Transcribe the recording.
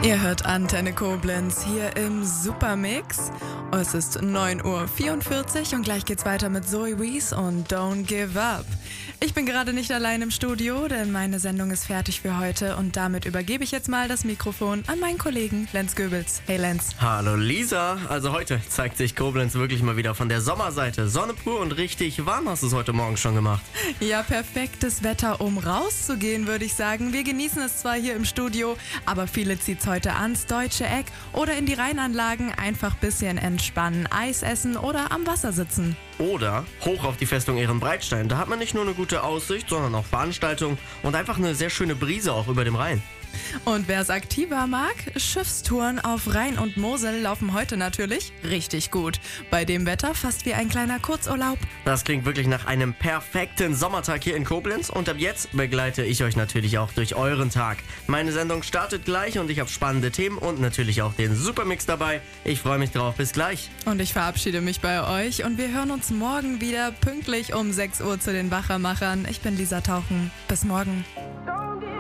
Ihr hört Antenne Koblenz hier im Supermix. Es ist 9:44 Uhr und gleich geht's weiter mit Zoe Wees und Don't Give Up. Ich bin gerade nicht allein im Studio, denn meine Sendung ist fertig für heute und damit übergebe ich jetzt mal das Mikrofon an meinen Kollegen Lenz Göbels. Hey Lenz. Hallo Lisa, also heute zeigt sich Koblenz wirklich mal wieder von der Sommerseite. Sonne pur und richtig warm hast du es heute Morgen schon gemacht. Ja, perfektes Wetter, um rauszugehen, würde ich sagen. Wir genießen es zwar hier im Studio, aber viele zieht's heute ans deutsche Eck oder in die Rheinanlagen, einfach bisschen entspannen, Eis essen oder am Wasser sitzen. Oder hoch auf die Festung Ehrenbreitstein. Da hat man nicht nur eine gute Aussicht, sondern auch Veranstaltungen und einfach eine sehr schöne Brise auch über dem Rhein. Und wer es aktiver mag, Schiffstouren auf Rhein und Mosel laufen heute natürlich richtig gut. Bei dem Wetter fast wie ein kleiner Kurzurlaub. Das klingt wirklich nach einem perfekten Sommertag hier in Koblenz und ab jetzt begleite ich euch natürlich auch durch euren Tag. Meine Sendung startet gleich und ich habe spannende Themen und natürlich auch den Supermix dabei. Ich freue mich drauf, bis gleich. Und ich verabschiede mich bei euch und wir hören uns morgen wieder pünktlich um 6 Uhr zu den Wachermachern. Ich bin Lisa Tauchen. Bis morgen.